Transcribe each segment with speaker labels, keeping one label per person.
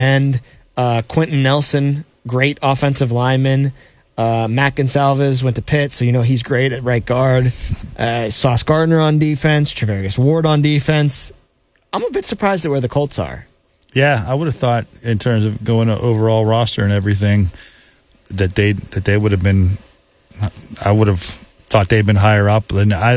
Speaker 1: and Quentin Nelson, great offensive lineman. Matt Gonsalves went to Pitt, so he's great at right guard. Sauce Gardner on defense, Travarius Ward on defense. I'm a bit surprised at where the Colts are.
Speaker 2: Yeah, I would have thought in terms of going to overall roster and everything that they would have been. I would have thought they'd been higher up than I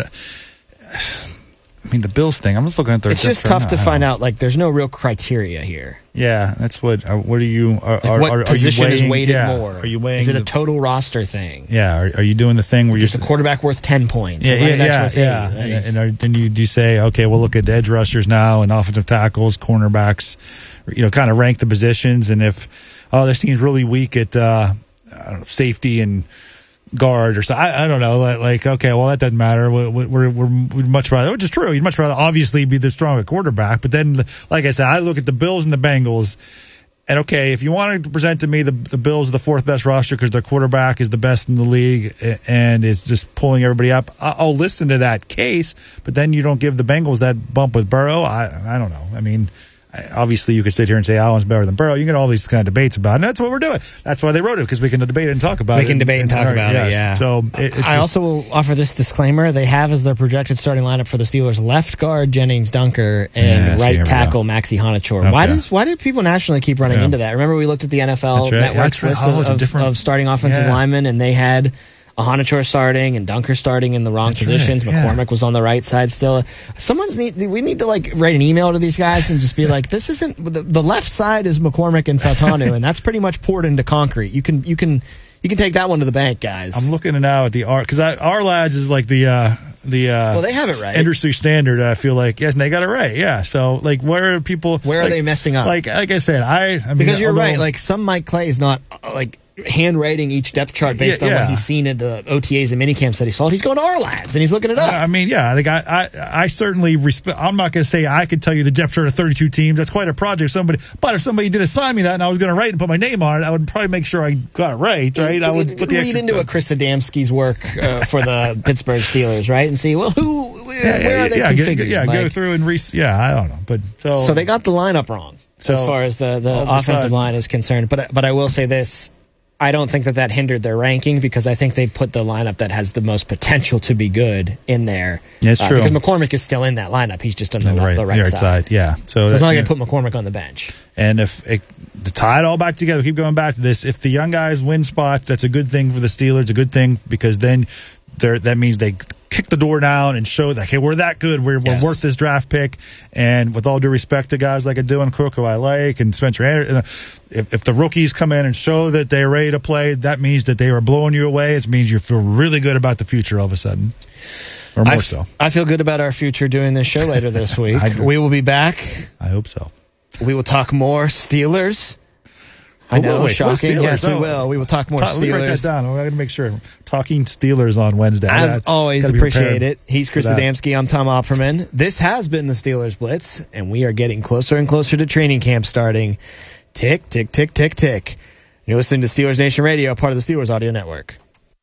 Speaker 2: mean, the Bills thing. I'm just looking at their.
Speaker 1: It's just tough to find out. Like, there's no real criteria here.
Speaker 2: Yeah, that's what. What are you?
Speaker 1: What position is weighted more?
Speaker 2: Are you weighing?
Speaker 1: Is it a total roster thing?
Speaker 2: Yeah. Are you doing the thing where
Speaker 1: you're a quarterback worth 10 points?
Speaker 2: Yeah. And then you do say, okay, we'll look at edge rushers now and offensive tackles, cornerbacks. Kind of rank the positions, and if this team's really weak at safety and guard or so, I don't know. Like, okay, well, that doesn't matter. We'd much rather, which is true. You'd much rather obviously be the stronger quarterback. But then, like I said, I look at the Bills and the Bengals, and okay, if you wanted to present to me the Bills are the fourth best roster because their quarterback is the best in the league and is just pulling everybody up, I'll listen to that case. But then you don't give the Bengals that bump with Burrow. I don't know. I mean, obviously, you could sit here and say Allen's better than Burrow. You get all these kind of debates about it, and that's what we're doing. That's why they wrote it, because we can debate it and talk about it.
Speaker 1: We can debate and talk about it, yeah.
Speaker 2: So
Speaker 1: I also will offer this disclaimer. They have as their projected starting lineup for the Steelers left guard Jennings Dunker and right tackle Maxi Honachor. Okay. Why do people nationally keep running into that? Remember we looked at the NFL Network's list of starting offensive linemen, and they had Honachor starting and Dunker starting in the wrong positions. Right, McCormick was on the right side still. We need to write an email to these guys and just be like, this isn't the left side is McCormick and Fautanu, and that's pretty much poured into concrete. You can take that one to the bank, guys.
Speaker 2: I'm looking now at the because our lads is like well,
Speaker 1: they have it right.
Speaker 2: Industry standard. I feel like yes, and they got it right. Yeah. So where are people?
Speaker 1: Where are they messing up?
Speaker 2: Like I said, I mean,
Speaker 1: because you're right. Like some Mike Clay is not handwriting each depth chart based on what he's seen at the OTAs and minicamps that he saw. He's going to our lads and he's looking it up.
Speaker 2: I certainly respect. I'm not going to say I could tell you the depth chart of 32 teams. That's quite a project. But if somebody did assign me that and I was going to write and put my name on it, I would probably make sure I got it right. I would put
Speaker 1: read into a Chris Adamski's work for the Pittsburgh Steelers, right, and see where are they configured?
Speaker 2: Go through and I don't know, but
Speaker 1: so they got the lineup wrong as far as the offensive line is concerned. But I will say this. I don't think that hindered their ranking, because I think they put the lineup that has the most potential to be good in there.
Speaker 2: That's true.
Speaker 1: Because McCormick is still in that lineup. He's just on the right side.
Speaker 2: Yeah. So
Speaker 1: it's not like they put McCormick on the bench.
Speaker 2: And to tie it all back together, keep going back to this, if the young guys win spots, that's a good thing for the Steelers, a good thing, because then that means they kick the door down and show that, hey, we're that good. We're worth this draft pick. And with all due respect to guys like a Dylan Cook, who I like, and Spencer Anderson, if the rookies come in and show that they're ready to play, that means that they are blowing you away. It means you feel really good about the future all of a sudden. Or more so.
Speaker 1: I feel good about our future doing this show later this week. We will be back.
Speaker 2: I hope so.
Speaker 1: We will talk more Steelers. I know, shocking. Yes, we will. We will talk more Steelers. Let me write that
Speaker 2: down. I'm going to make sure. Talking Steelers on Wednesday.
Speaker 1: As always, appreciate it. He's Chris Adamski. I'm Tom Opperman. This has been the Steelers Blitz, and we are getting closer and closer to training camp starting. Tick, tick, tick, tick, tick. You're listening to Steelers Nation Radio, part of the Steelers Audio Network.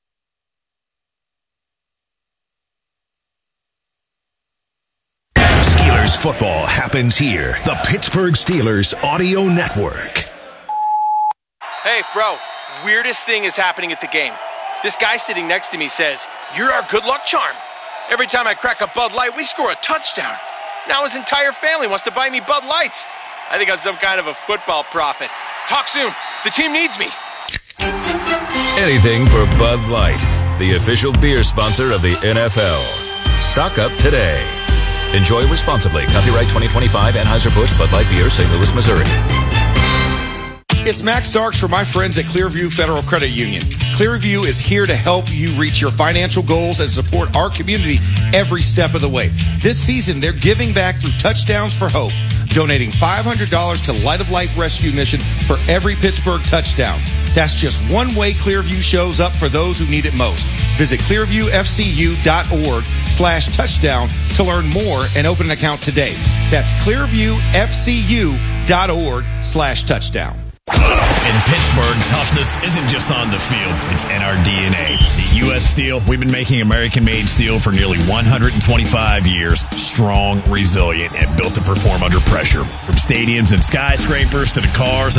Speaker 3: Steelers football happens here. The Pittsburgh Steelers Audio Network.
Speaker 4: Hey, bro, weirdest thing is happening at the game. This guy sitting next to me says, "You're our good luck charm. Every time I crack a Bud Light, we score a touchdown. Now his entire family wants to buy me Bud Lights. I think I'm some kind of a football prophet. Talk soon. The team needs me."
Speaker 5: Anything for Bud Light, the official beer sponsor of the NFL. Stock up today. Enjoy responsibly. Copyright 2025 Anheuser-Busch Bud Light Beer, St. Louis, Missouri.
Speaker 6: It's Max Starks for my friends at Clearview Federal Credit Union. Clearview is here to help you reach your financial goals and support our community every step of the way. This season, they're giving back through Touchdowns for Hope, donating $500 to Light of Life Rescue Mission for every Pittsburgh touchdown. That's just one way Clearview shows up for those who need it most. Visit clearviewfcu.org/touchdown to learn more and open an account today. That's clearviewfcu.org/touchdown.
Speaker 7: In Pittsburgh, toughness isn't just on the field, it's in our DNA. At U.S. Steel, we've been making American-made steel for nearly 125 years. Strong, resilient, and built to perform under pressure. From stadiums and skyscrapers to the cars and